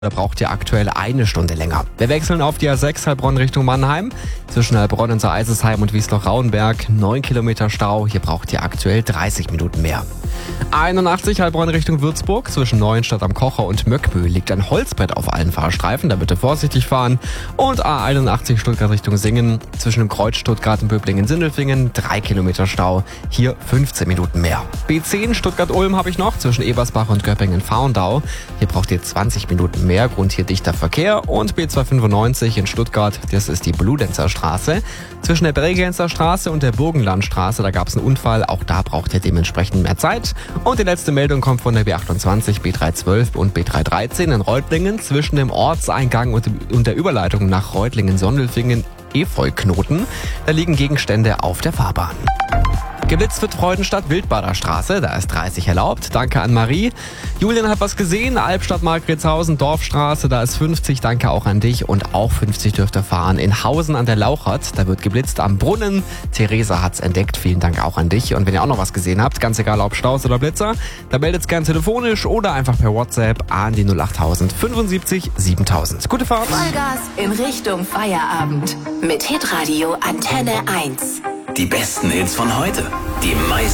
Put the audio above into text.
Da braucht ihr aktuell 1 Stunde länger. Wir wechseln auf die A6 Heilbronn Richtung Mannheim. Zwischen Heilbronn und Eisesheim und Wiesloch-Rauenberg 9 Kilometer Stau. Hier braucht ihr aktuell 30 Minuten mehr. A81 Heilbronn Richtung Würzburg. Zwischen Neuenstadt am Kocher und Möckmühl liegt ein Holzbrett auf allen Fahrstreifen. Da bitte vorsichtig fahren. Und A81 Stuttgart Richtung Singen. Zwischen dem Kreuz Stuttgart und Böblingen-Sindelfingen 3 Kilometer Stau. Hier 15 Minuten mehr. B10 Stuttgart-Ulm habe ich noch. Zwischen Ebersbach und Göppingen-Faundau. Hier braucht ihr 20 Minuten mehr. Grund hier dichter Verkehr. Und B295 in Stuttgart. Das ist die Bludenzer Straße. Zwischen der Bregenzer Straße und der Burgenlandstraße. Da gab es einen Unfall. Auch da braucht ihr dementsprechend mehr Zeit. Und die letzte Meldung kommt von der B28, B312 und B313 in Reutlingen. Zwischen dem Ortseingang und der Überleitung nach Reutlingen-Sondelfingen Efeuknoten. Da liegen Gegenstände auf der Fahrbahn. Geblitzt wird Freudenstadt Wildbader Straße, da ist 30 erlaubt. Danke an Marie. Julian hat was gesehen, Albstadt Margretshausen Dorfstraße, da ist 50. Danke auch an dich. Und auch 50 dürft ihr fahren in Hausen an der Lauchert. Da wird geblitzt am Brunnen. Theresa hat's entdeckt. Vielen Dank auch an dich. Und wenn ihr auch noch was gesehen habt, ganz egal ob Staus oder Blitzer, dann meldet's gern telefonisch oder einfach per WhatsApp an die 08000 75 7000. Gute Fahrt. Vollgas in Richtung Feierabend mit Hitradio Antenne 1. Die besten Hits von heute. Die meisten